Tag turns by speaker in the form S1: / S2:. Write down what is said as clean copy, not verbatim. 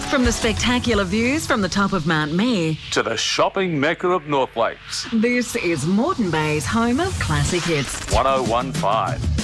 S1: From the spectacular views from the top of Mount Mere
S2: to the shopping mecca of North Lakes.
S1: This is Moreton Bay's home of classic hits.
S2: 1015